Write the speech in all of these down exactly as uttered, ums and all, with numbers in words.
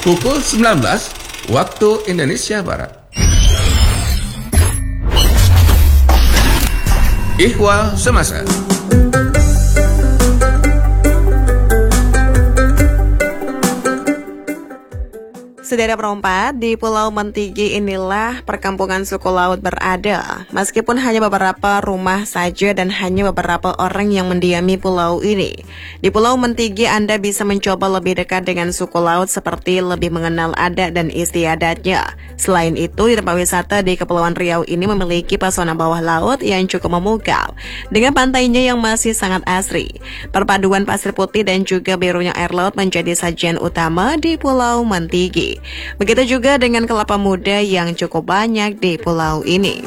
pukul sembilan belas waktu Indonesia Barat. Ihwal Semasa. Saudara perempat, di Pulau Mentigi inilah perkampungan suku laut berada. Meskipun hanya beberapa rumah saja dan hanya beberapa orang yang mendiami pulau ini. Di Pulau Mentigi Anda bisa mencoba lebih dekat dengan suku laut seperti lebih mengenal adat dan istiadatnya. Selain itu, di tempat wisata di Kepulauan Riau ini memiliki pesona bawah laut yang cukup memukau, dengan pantainya yang masih sangat asri. Perpaduan pasir putih dan juga birunya air laut menjadi sajian utama di Pulau Mentigi. Begitu juga dengan kelapa muda yang cukup banyak di pulau ini.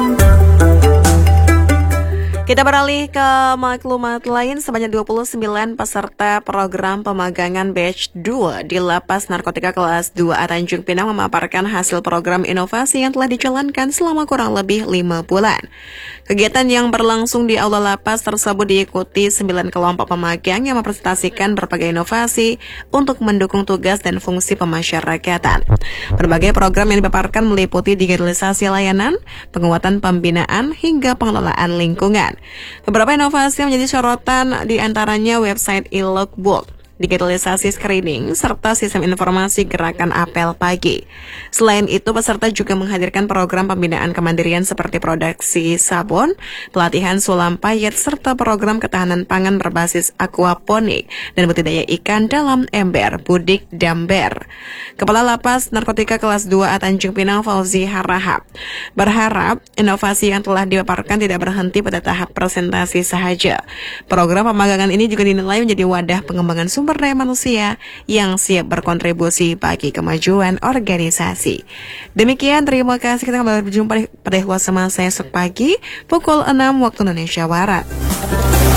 Kita beralih ke maklumat lain, sebanyak dua puluh sembilan peserta program pemagangan batch dua di Lapas Narkotika kelas dua A Tanjung Pinang memaparkan hasil program inovasi yang telah dijalankan selama kurang lebih lima bulan. Kegiatan yang berlangsung di Aula Lapas tersebut diikuti sembilan kelompok pemagang yang mempresentasikan berbagai inovasi untuk mendukung tugas dan fungsi pemasyarakatan. Berbagai program yang dipaparkan meliputi digitalisasi layanan, penguatan pembinaan, hingga pengelolaan lingkungan. Beberapa inovasi yang menjadi sorotan di antaranya website e-logbook, digitalisasi screening, serta sistem informasi gerakan apel pagi. Selain itu, peserta juga menghadirkan program pembinaan kemandirian seperti produksi sabun, pelatihan sulam payet, serta program ketahanan pangan berbasis aquaponik dan budidaya ikan dalam ember, budik damber. Kepala Lapas Narkotika kelas dua A Tanjung Pinang Fauzi Harahap berharap inovasi yang telah dipaparkan tidak berhenti pada tahap presentasi saja. Program pemagangan ini juga dinilai menjadi wadah pengembangan sumber daya manusia yang siap berkontribusi bagi kemajuan organisasi. Demikian, terima kasih. Kita kembali berjumpa pada Ihwal Semasa esok pagi pukul enam waktu Indonesia Barat.